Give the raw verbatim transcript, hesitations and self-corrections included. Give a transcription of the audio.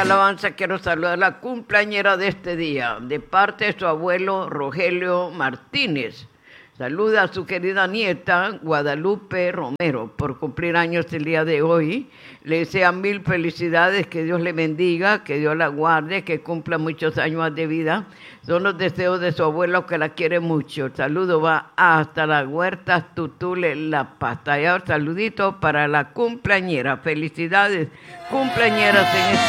Alabanza, quiero saludar a la cumpleañera de este día, de parte de su abuelo Rogelio Martínez. Saluda a su querida nieta Guadalupe Romero por cumplir años el día de hoy. Le desea mil felicidades, que Dios le bendiga, que Dios la guarde, que cumpla muchos años más de vida. Son los deseos de su abuelo, que la quiere mucho. El saludo va hasta las Huertas Tutule, La Paz. Allá, saludito para la cumpleañera. Felicidades, cumpleañeras en este